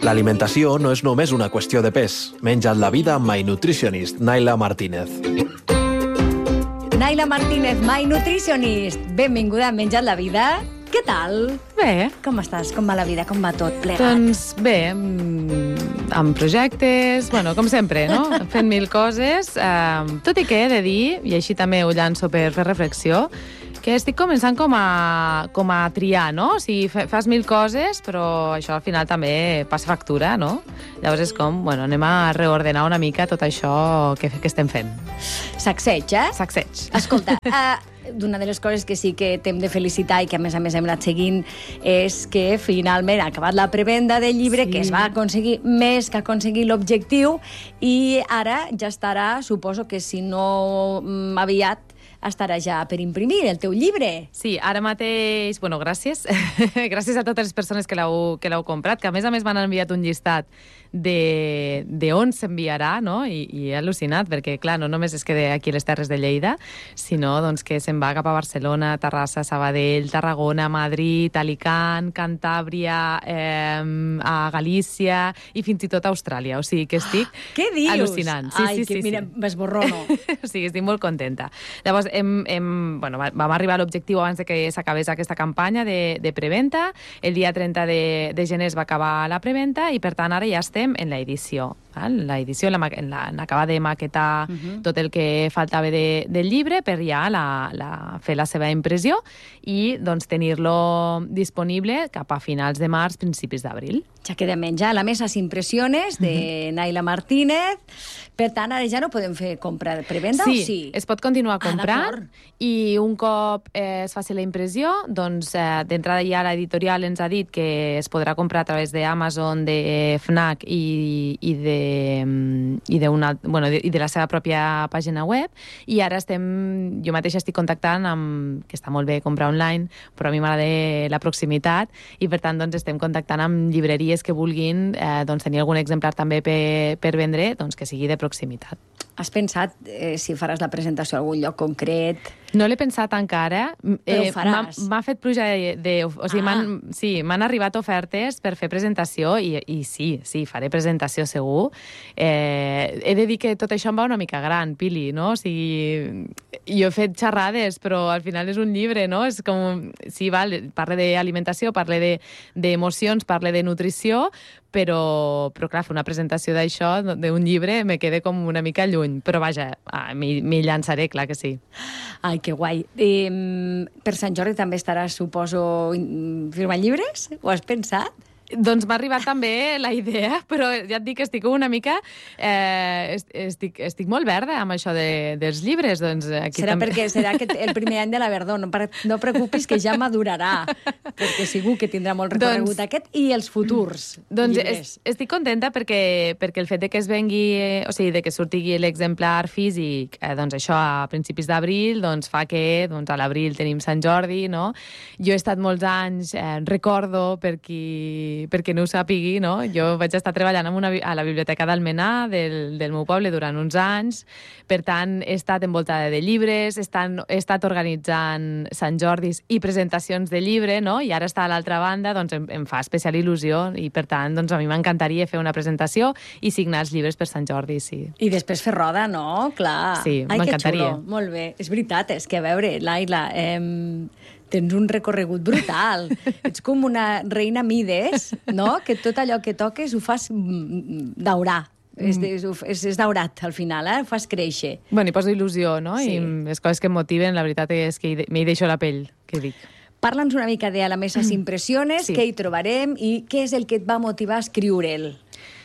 L'alimentació no és només una qüestió de pes. Menja't la vida amb My Nutritionist, Naila Martínez. Naila Martínez, My Nutritionist. Benvinguda a Menja't la vida. Què tal? Bé. Com estàs? Com va la vida? Com va tot plegat? Doncs bé, amb projectes, com sempre, no? Fent mil coses. Tot i que he de dir, i així també ho llanço per fer reflexió, que estic començant com a triar, no? O sigui, fas mil coses, però això al final també passa factura, no? Llavors és com, anem a reordenar una mica tot això que estem fent. Sacseig, eh? Sacseig. Escolta, d'una de les coses que sí que t'hem de felicitar i que a més hem anat seguint és que finalment ha acabat la prevenda del llibre, que es va aconseguir més que aconseguir l'objectiu, i ara ja estarà, suposo que si no aviat, estarà ja per imprimir el teu llibre. Sí, ara mateix, gràcies. Gràcies a totes les persones que l'heu comprat, que a més m'han enviat un llistat de on s'enviarà, no? I he al·lucinat, perquè, clar, no només es queda aquí a les Terres de Lleida, sinó que se'n va cap a Barcelona, Terrassa, Sabadell, Tarragona, Madrid, Alicant, Cantàbria, a Galícia i fins i tot a Austràlia. O sigui que estic al·lucinant. Sí. Mira, m'esborrono. O sigui, estic molt contenta. Llavors, vam arribar a l'objectiu abans de que s'acabés aquesta campanya de preventa. El dia 30 de gener es va acabar la preventa i, per tant, ara ja estem en l'edició. L'edició, en acabar de maquetar tot el que faltava del llibre per ja fer la seva impressió i tenir-lo disponible cap a finals de març, principis d'abril. Ja queda menjar. La Mesa Impressiones de Naila Martínez. Per tant, ara ja no podem fer compra de prevenda, o sí? Es pot continuar comprant i un cop es faci la impressió, d'entrada ja l'editorial ens ha dit que es podrà comprar a través d'Amazon, de Fnac i de la seva pròpia pàgina web, i ara jo mateixa estic contactant que està molt bé comprar online, però a mi m'agrada la proximitat, i per tant estem contactant amb llibreries que vulguin tenir algun exemplar també per vendre, que sigui de proximitat. Has pensat si faràs la presentació a algun lloc concret? No l'he pensat encara. Però ho faràs? M'ha fet pluja o sigui, m'han arribat ofertes per fer presentació i sí, faré presentació segur. He de dir que tot això em va una mica gran, Pili, no? O sigui, jo he fet xerrades, però al final és un llibre, no? És com, sí, parle d'alimentació, parle d'emocions, parle de nutrició, però clar, fer una presentació d'això, d'un llibre, me queda com una mica lluny. Però vaja, m'hi llançaré, clar que sí. Ai, que guai. Per Sant Jordi també estaràs, suposo, firmant llibres? Ho has pensat? Doncs m'ha arribat també la idea, però ja et dic que estic una mica... Estic molt verda amb això dels llibres. Serà que el primer any de la verdor. No preocupis, que ja madurarà, perquè segur que tindrà molt recorregut aquest i els futurs llibres. Estic contenta perquè el fet de que es vengui, o sigui, de que surti l'exemplar físic, això a principis d'abril, fa que a l'abril tenim Sant Jordi, no? Jo he estat molts anys, recordo, perquè no ho sàpigui, no? Jo vaig estar treballant a la Biblioteca d'Almenar del meu poble durant uns anys, per tant he estat envoltada de llibres, he estat organitzant Sant Jordis i presentacions de llibre, no? I ara està a l'altra banda, em fa especial il·lusió, i per tant a mi m'encantaria fer una presentació i signar els llibres per Sant Jordi, sí. I després fer roda, no? Clar. Sí, m'encantaria. Ai, que xulo, molt bé. És veritat, és que a veure, Laila, tens un recorregut brutal. Ets com una reina Mides, no? Que tot allò que toques ho fas daurar. És daurat, al final, ho fas créixer. Bueno, hi poso il·lusió, no? Sí. I les coses que em motiven, la veritat és que m'hi deixo la pell, que dic. Parla'ns una mica de A la Mesa Impressiones, què hi trobarem i què és el que et va motivar a escriure'l?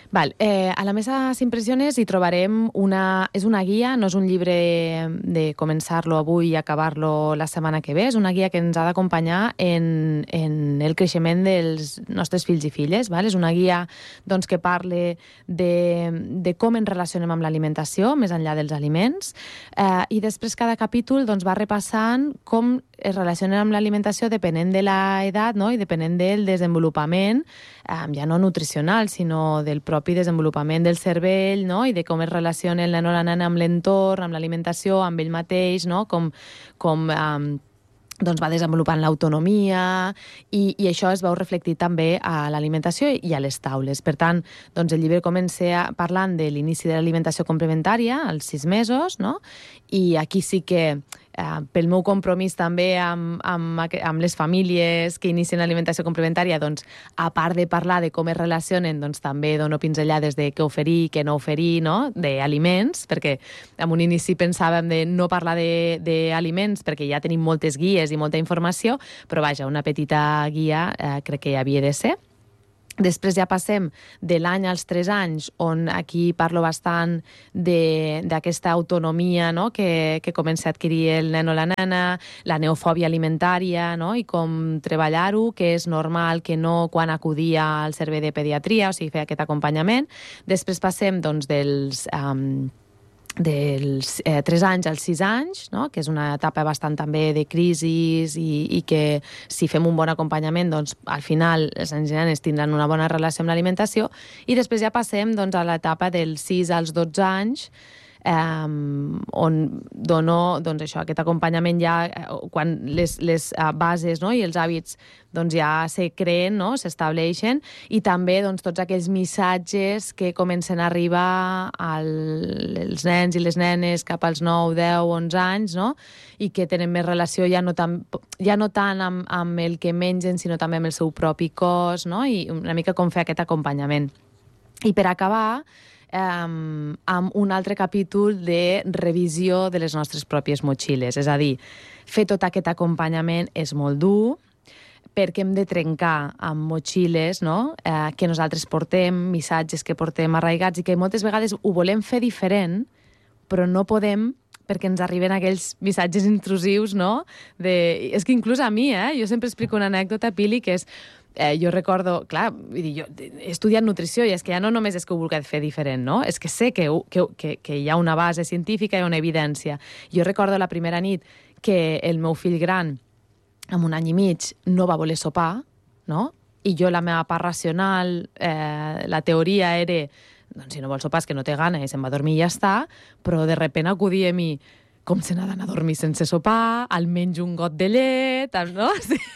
A la Mesa Impressiones hi trobarem és una guia, no és un llibre de començar-lo avui i acabar-lo la setmana que ve, és una guia que ens ha d'acompanyar en el creixement dels nostres fills i filles. És una guia que parla de com ens relacionem amb l'alimentació, més enllà dels aliments, i després cada capítol va repassant com es relacionen amb l'alimentació depenent de l'edat, no? I depenent del desenvolupament, ja no nutricional, sinó del propi desenvolupament del cervell, no? I de com es relaciona el nen o la nena amb l'entorn, amb l'alimentació, amb ell mateix, no? Com doncs va desenvolupant l'autonomia i això es veu reflectit també a l'alimentació i a les taules. Per tant, doncs el llibre comença parlant de l'inici de l'alimentació complementària, als 6 mesos, no? I aquí sí que, pel meu compromís també amb les famílies que inicien l'alimentació complementària, doncs, a part de parlar de com es relacionen, doncs també dono pinzellades de què oferir, què no oferir, no? D'aliments, perquè en un inici pensàvem de no parlar d'aliments perquè ja tenim moltes guies i molta informació, però vaja, una petita guia crec que hi havia de ser. Després ja passem de l'any als 3 anys, on aquí parlo bastant d'aquesta autonomia, no? que comença a adquirir el nen o la nena, la neofòbia alimentària, no? I com treballar-ho, que és normal que no quan acudia al servei de pediatria, o sigui, fer aquest acompanyament. Després passem doncs, dels 3 anys als 6 anys, no? Que és una etapa bastant també de crisis i que si fem un bon acompanyament, doncs al final els nens i nenes tindran una bona relació amb l'alimentació, i després ja passem doncs, a l'etapa dels 6 als 12 anys, on dono doncs, això, aquest acompanyament ja quan les bases, no? I els hàbits doncs, ja se creen, no? S'estableixen, i també doncs, tots aquells missatges que comencen a arribar als nens i les nenes cap als 9, 10, 11 anys, no? I que tenen més relació ja no tant amb el que mengen, sinó també amb el seu propi cos, no? I una mica com fer aquest acompanyament. I per acabar, amb un altre capítol de revisió de les nostres pròpies motxilles. És a dir, fer tot aquest acompanyament és molt dur, perquè hem de trencar amb motxilles, no? Que nosaltres portem, missatges que portem arraigats i que moltes vegades ho volem fer diferent, però no podem perquè ens arriben aquells missatges intrusius, no? És que inclús a mi, jo sempre explico una anècdota, Pili, que és jo recordo, clar, jo he estudiat nutrició i és que ja no només és que ho vulgui fer diferent, no? És que sé que hi ha una base científica i una evidència. Jo recordo la primera nit que el meu fill gran, amb 1 any i mig, no va voler sopar, no? I jo, la meva part racional, la teoria era, doncs si no vol sopar és que no té gana i se'n va dormir i ja està, però de repente acudia a mi, com se n'ha d'anar a dormir sense sopar, almenys un got de llet, no?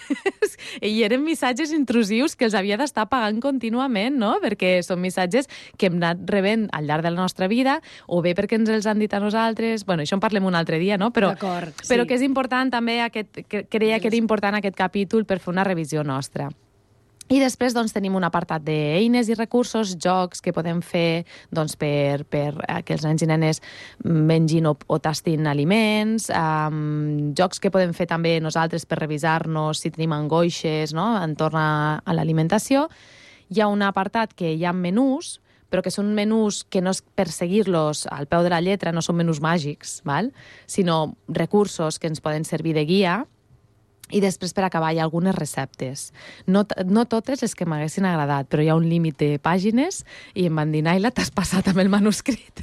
I eren missatges intrusius que els havia d'estar pagant contínuament, no? Perquè són missatges que hem anat rebent al llarg de la nostra vida, o bé perquè ens els han dit a nosaltres, bueno, això en parlem un altre dia, no? Però que és important també, creia que era important aquest capítol per fer una revisió nostra. I després doncs, tenim un apartat d'eines i recursos, jocs que podem fer doncs, per que els nens i nenes mengin o tastin aliments, jocs que podem fer també nosaltres per revisar-nos si tenim angoixes, no? Entorn a l'alimentació. Hi ha un apartat que hi ha menús, però que són menús que no és per seguir-los al peu de la lletra, no són menús màgics, val? Sinó recursos que ens poden servir de guia. I després, per acabar, hi ha algunes receptes. No totes les que m'haguessin agradat, però hi ha un límit de pàgines i em van dir, Naila, t'has passat amb el manuscrit.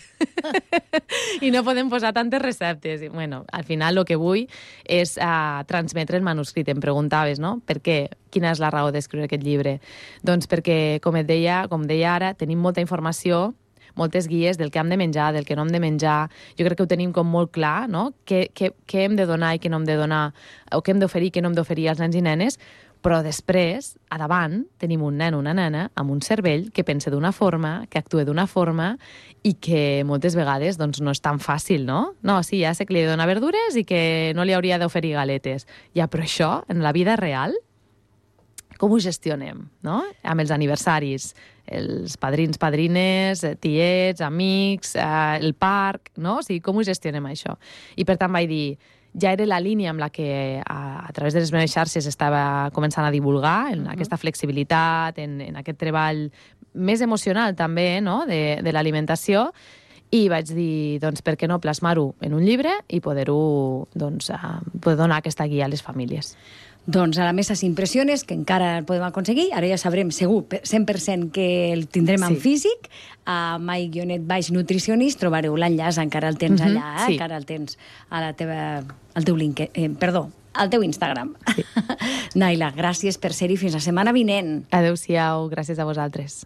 I no podem posar tantes receptes. I, bueno, al final el que vull és transmetre el manuscrit. Em preguntaves, no? Per què? Quina és la raó d'escriure aquest llibre? Doncs perquè, com deia ara, tenim molta informació, moltes guies del que hem de menjar, del que no hem de menjar. Jo crec que ho tenim com molt clar, no? Què hem de donar i què no hem de donar, o què hem d'oferir i què no hem d'oferir als nens i nenes, però després, a davant, tenim un nen o una nena amb un cervell que pensa d'una forma, que actua d'una forma i que moltes vegades doncs, no és tan fàcil, no? No, sí, ja sé que li he de donar verdures i que no li hauria d'oferir galetes. Ja, però això, en la vida real, com ho gestionem, no? Amb els aniversaris, els padrins, padrines, tiets, amics, el parc, no? O sigui, com ho gestionem això? I per tant vaig dir, ja era la línia amb la que a través de les meves xarxes estava començant a divulgar, en aquesta flexibilitat, en aquest treball més emocional també, no? De l'alimentació, i vaig dir, doncs, per què no plasmar-ho en un llibre i poder-ho, doncs, poder donar aquesta guia a les famílies. Doncs a la Mesa s'impressiones, que encara el podem aconseguir, ara ja sabrem segur 100% que el tindrem en físic, a Mike-Nutricionist trobareu l'enllaç, encara el tens allà, encara el tens al teu link, al teu Instagram. Sí. Naila, gràcies per ser-hi, fins la setmana vinent. Adéu-siau, gràcies a vosaltres.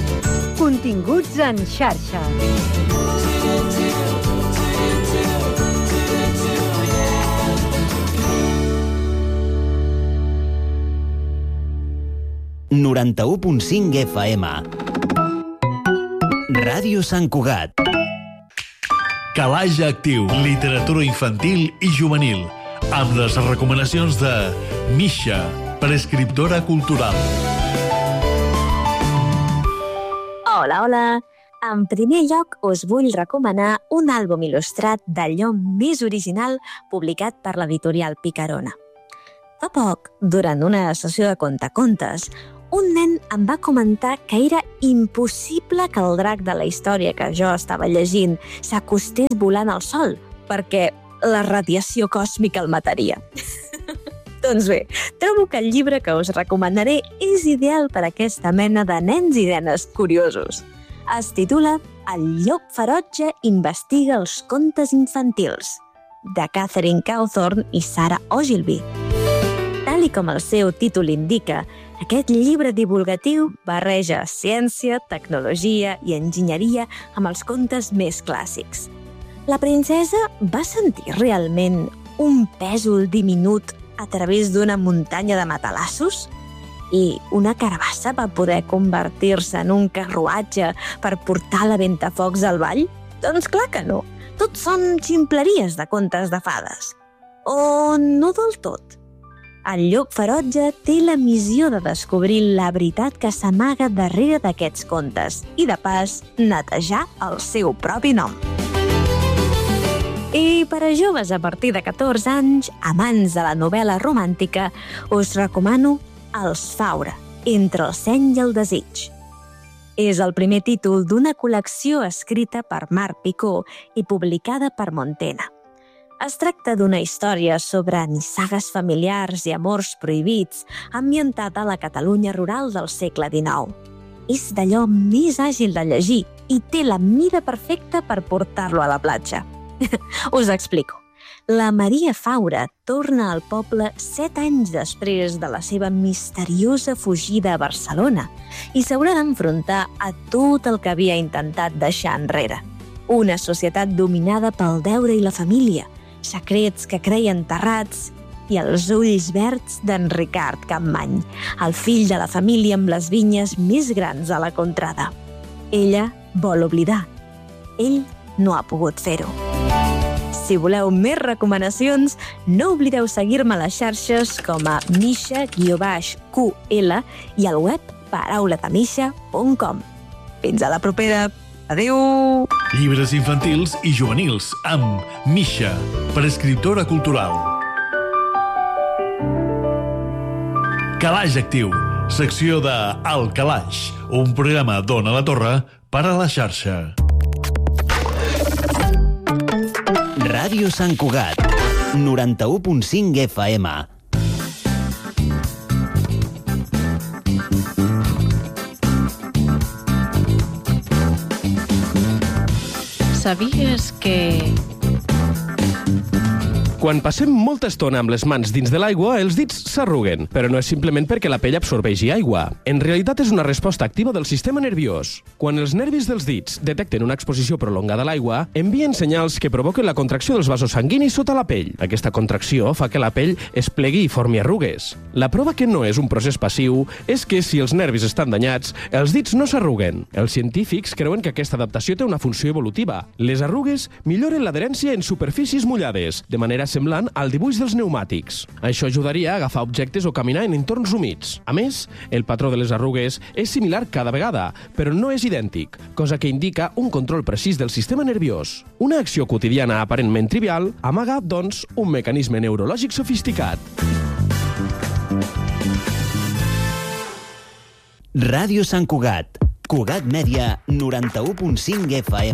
Continguts en xarxa. 91.5 FM. Ràdio Sant Cugat. Calaix Actiu, literatura infantil i juvenil, amb les recomanacions de Misha, prescriptora cultural. Hola, hola! En primer lloc, us vull recomanar un àlbum il·lustrat d'allò més original publicat per l'editorial Picarona. Fa poc, durant una sessió de contacontes, un nen em va comentar que era impossible que el drac de la història que jo estava llegint s'acostés volant al sol, perquè la radiació còsmica el mataria. Doncs bé, trobo que el llibre que us recomanaré és ideal per a aquesta mena de nens i nenes curiosos. Es titula El llop ferotge investiga els contes infantils, de Catherine Cawthorne i Sarah Ogilvy. Tal i com el seu títol indica, aquest llibre divulgatiu barreja ciència, tecnologia i enginyeria amb els contes més clàssics. La princesa va sentir realment un pèsol diminut a través d'una muntanya de matalassos? I una carabassa va poder convertir-se en un carruatge per portar la Ventafocs al ball? Doncs clar que no. Tot són ximpleries de contes de fades. O no del tot. El llop ferotge té la missió de descobrir la veritat que s'amaga darrere d'aquests contes i, de pas, netejar el seu propi nom. I per a joves a partir de 14 anys, amants de la novel·la romàntica, us recomano Els Faura, entre el seny i el desig. És el primer títol d'una col·lecció escrita per Marc Picó i publicada per Montena. Es tracta d'una història sobre nissagues familiars i amors prohibits ambientada a la Catalunya rural del segle XIX. És d'allò més àgil de llegir i té la mida perfecta per portar-lo a la platja. Us explico. La Maria Faura torna al poble 7 anys després de la seva misteriosa fugida a Barcelona i s'haurà d'enfrontar a tot el que havia intentat deixar enrere. Una societat dominada pel deure i la família, secrets que creia enterrats i els ulls verds d'en Ricard Campmany, el fill de la família amb les vinyes més grans de la contrada. Ella vol oblidar. Ell no ha pogut fer-ho. Si voleu més recomanacions, no oblideu seguir-me a les xarxes com a misha_ql i al web paraulademisha.com. Fins a la propera! Adéu! Llibres infantils i juvenils amb Misha, prescriptora cultural. Calaix Actiu, secció de El Calaix, un programa d'Ona la Torre per a la xarxa. Ràdio Sant Cugat, 91.5 FM. Sabies que... Quan passem molta estona amb les mans dins de l'aigua, els dits s'arruguen, però no és simplement perquè la pell absorbeixi aigua. En realitat és una resposta activa del sistema nerviós. Quan els nervis dels dits detecten una exposició prolongada a l'aigua, envien senyals que provoquen la contracció dels vasos sanguinis sota la pell. Aquesta contracció fa que la pell es plegui i formi arrugues. La prova que no és un procés passiu és que si els nervis estan danyats, els dits no s'arruguen. Els científics creuen que aquesta adaptació té una funció evolutiva. Les arrugues milloren l'adherència en superfícies mullades, de manera semblant al dibuix dels pneumàtics. Això ajudaria a agafar objectes o caminar en entorns humits. A més, el patró de les arrugues és similar cada vegada, però no és idèntic, cosa que indica un control precís del sistema nerviós. Una acció quotidiana aparentment trivial amaga, doncs, un mecanisme neurològic sofisticat. Ràdio Sant Cugat, Cugat Mèdia, 91.5 FM.